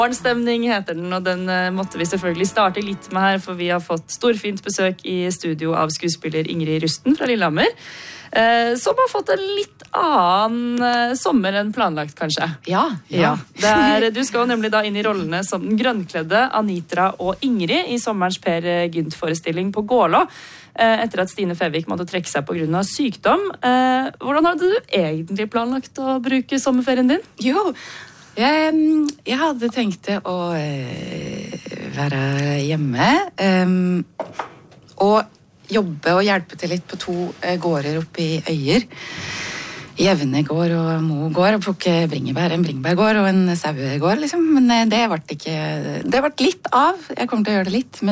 Morgenstemning heter den, og den måtte vi selvfølgelig starte litt med her, for vi har fått storfint besøk i studio av skuespiller Ingrid Rusten fra Lillehammer, som har fått en litt annen sommer enn planlagt, kanskje. Ja. Du skal jo nemlig da inn i rollene som den grønnkledde Anitra og Ingrid i sommerens Per Gynt-forestilling på Gålå, etter at Stine Fevik måtte trekke seg på grunn av sykdom. Hvordan hadde du egentlig planlagt å bruke sommerferien din? Jo, jeg hadde tenkt å være hjemme og jobbe og hjelpe til litt på 2 gårder oppe i Øyer. Jevne gård og Mo gård, og plukke bringebær, en bringebærgård og en sauegård, liksom. Men det ble litt av. Jeg kommer til å gjøre det litt,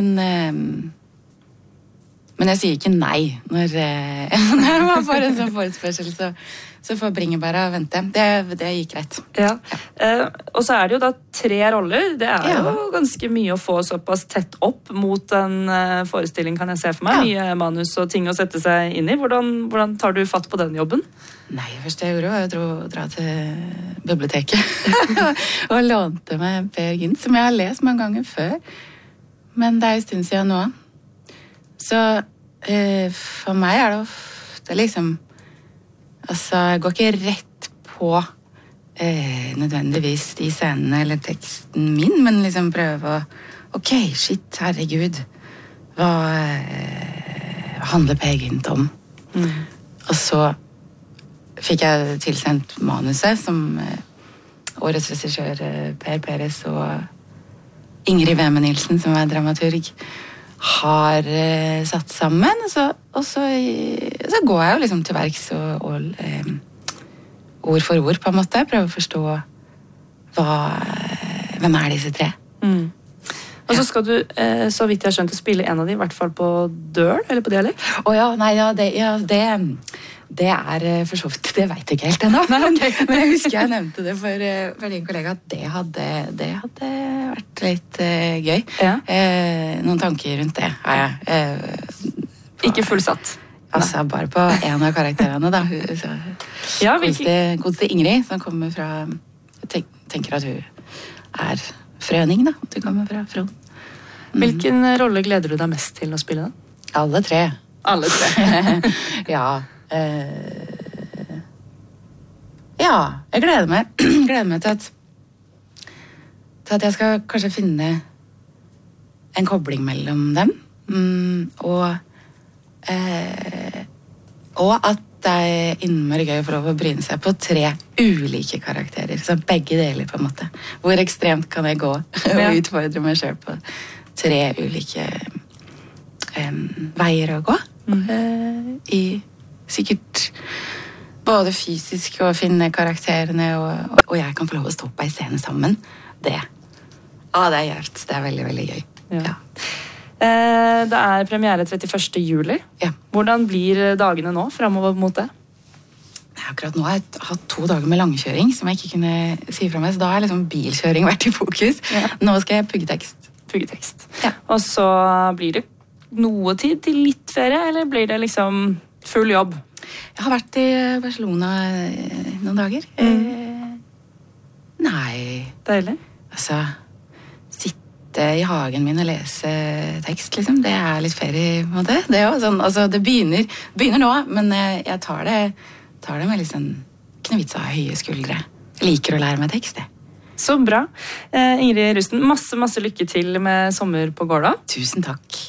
men jeg sier ikke nei når man får en sånn forespørsel, så får bringebæra vente. Det gikk greit. Ja. Og så er det jo da 3 roller. Det er jo ganske mye å få såpass tett opp mot en forestilling, kan jeg se for meg. Mye manus og ting å sette seg inn i. Hvordan tar du fatt på den jobben? Nei, det første jeg gjorde var å dra til biblioteket og lånte meg Per Gynt, som jeg har lest mange ganger før. Men det er en stund siden nå. Så for meg er det ofte liksom, altså jeg går ikke rett på nødvendigvis de scenene eller teksten min, men liksom prøve å ok, shit, herregud, hva handler Per Gynt om? Og så fikk jeg tilsendt manuset som årets regissør Per Peres og Ingrid Weme Nilsen, som er dramaturg, har satt sammen, og så går jeg jo liksom til verks og ord for ord på en måte, prøver å forstå hvem er disse 3. Og så skal du, så vidt jeg har skjønt, spille en av de, i hvert fall på døl, eller på dialekt? Det er for så vidt, det vet jeg ikke helt ennå. Men jeg husker jeg nevnte det for din kollega at det hadde vært litt gøy. Ja. Noen tanker rundt det har jeg. Ikke fullsatt? Altså, bare på en av karakterene, da. Godeste Ingrid, som kommer fra, tenker at hun er frøning, da. At hun kommer fra Fron. Hvilken rolle gleder du deg mest til å spille, da? Alle 3. Alle 3? Ja. Jeg gleder meg til at jeg skal kanskje finne en kobling mellom dem, og at det er innmari gøy å få lov å bryne seg på 3 ulike karakterer, så begge deler på en måte. Hvor ekstremt kan jeg gå og utfordre meg selv på 3 ulike veier å gå i sikkert både fysisk å finne karakterene, og jeg kan få lov å stå på en scene sammen. Det er gjørt. Det er veldig, veldig gøy. Ja. Det er premiere 31. juli. Ja. Hvordan blir dagene nå fremover mot det? Akkurat nå har jeg hatt 2 dager med langkjøring som jeg ikke kunne si fra meg, så da har liksom bilkjøring vært i fokus. Ja. Nå skal jeg pugge tekst. Ja. Og så blir det noe tid til litt ferie, eller blir det liksom full jobb? Jeg har vært i Barcelona noen dager. Nei. Deilig. Altså, sitte i hagen min og lese tekst, liksom. Det er litt ferie, på en måte. Det er jo sånn, altså, det begynner nå, men jeg tar det med litt sånn knivitsa høye skuldre. Jeg liker å lære meg tekst, det. Så bra. Ingrid Rusten, masse lykke til med sommer på Gålå. Tusen takk.